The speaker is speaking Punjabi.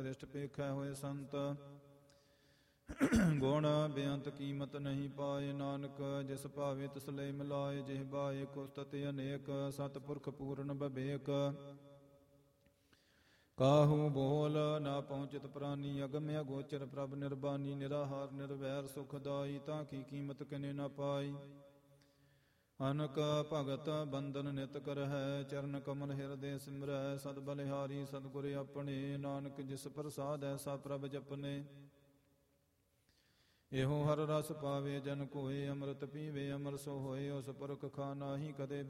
ਦ੍ਰਿਸ਼ਟ ਪੇਖੈ ਹੋਏ ਸੰਤ। ਗੁਣ ਬੇਅੰਤ ਕੀਮਤ ਨਹੀਂ ਪਾਏ, ਨਾਨਕ ਜਿਸ ਭਾਵੇ ਤਿਸ ਲੈ ਮਿਲਾਏ। ਜਿਹ ਬਾਏ ਕੁਸਤਿ ਅਨੇਕ, ਸਤਿਪੁਰਖ ਪੂਰਨ ਬਵੇਕ। ਕਾਹੂ ਬੋਲ ਨਾ ਪਹੁੰਚਿਤ ਪ੍ਰਾਨੀ, ਅਗਮ ਅਗੋਚਰ ਪ੍ਰਭ ਨਿਰਬਾਨੀ। ਨਿਰਾਹਾਰ ਨਿਰਵੈਰ ਸੁਖਦਾਈ, ਤਾਂ ਕੀ ਕੀਮਤ ਕਿਨੇ ਨਾ ਪਾਈ। ਅਨਕ ਭਗਤ ਬੰਦਨ ਨਿਤ ਕਰਹਿ, ਚਰਨ ਕਮਲ ਹਿਰਦੇ ਸਿਮਰੈ। ਸਦ ਬਲਿਹਾਰੀ ਸਤਿਗੁਰ ਆਪਣੇ, ਨਾਨਕ ਜਿਸ ਪ੍ਰਸਾਦ ਐਸਾ ਪ੍ਰਭ ਜਪਨੇ। ਇਹੋ ਹਰ ਰਸ ਪਾਵੇ ਜਨ ਕੋਏ, ਅੰਮ੍ਰਿਤ ਪੀਵੇ ਅਮਰ ਸੋ ਹੋਏ। ਉਸ ਪੁਰਖ ਖਾ ਨਾਹੀ ਕਦੇ